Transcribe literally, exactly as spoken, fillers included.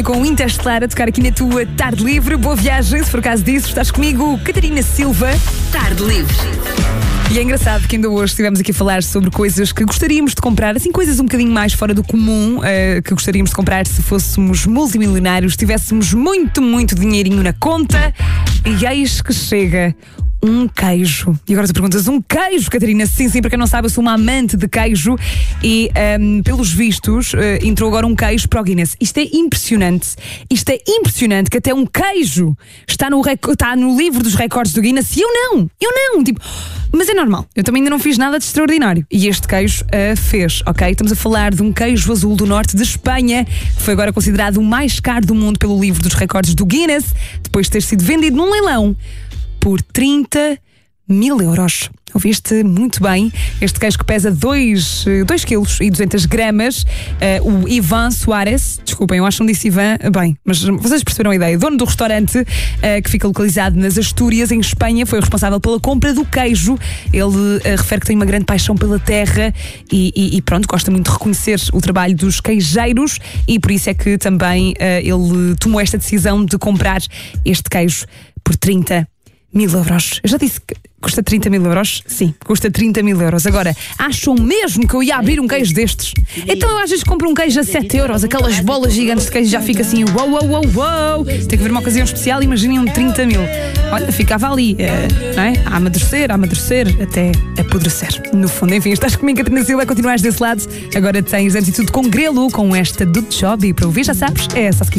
Com o Interstellar a tocar aqui na tua Tarde Livre. Boa viagem, se for caso disso. Estás comigo, Catarina Silva. Tarde Livre. E é engraçado que ainda hoje estivemos aqui a falar sobre coisas que gostaríamos de comprar, assim, coisas um bocadinho mais fora do comum, uh, que gostaríamos de comprar se fôssemos multimilionários, tivéssemos muito, muito dinheirinho na conta. E eis que chega um queijo. E agora tu perguntas, um queijo, Catarina? Sim, sim, para quem não sabe, eu sou uma amante de queijo e, um, pelos vistos, uh, entrou agora um queijo para o Guinness. Isto é impressionante. Isto é impressionante que até um queijo está no, rec- está no livro dos recordes do Guinness e eu não. Eu não. Tipo, mas é normal. Eu também ainda não fiz nada de extraordinário. E este queijo uh, fez, ok? Estamos a falar de um queijo azul do norte de Espanha, que foi agora considerado o mais caro do mundo pelo livro dos recordes do Guinness, depois de ter sido vendido num leilão por trinta mil euros. Ouviste muito bem. Este queijo que pesa dois quilos e duzentas gramas. Uh, o Ivan Soares, desculpem, eu acho que não disse Ivan, bem, mas vocês perceberam a ideia. Dono do restaurante, uh, que fica localizado nas Astúrias, em Espanha, foi o responsável pela compra do queijo. Ele uh, refere que tem uma grande paixão pela terra e, e, e pronto, gosta muito de reconhecer o trabalho dos queijeiros e por isso é que também uh, ele tomou esta decisão de comprar este queijo por trinta mil euros. Eu já disse que custa trinta mil euros? Sim, custa trinta mil euros. Agora, acham mesmo que eu ia abrir um queijo destes? Então eu às vezes compro um queijo a sete euros, aquelas bolas gigantes de queijo, já fica assim, uou, uou, uou, uou. Tem que haver uma ocasião especial, imaginem um trinta mil. Olha, ficava ali, é, não é? A amadurecer, a amadurecer, até apodrecer. No fundo, enfim, estás comigo, Catarina Silva, continuares desse lado. Agora tens antes de tudo com Grelo, com esta do Job, e para ouvir, já sabes, é só se quiser.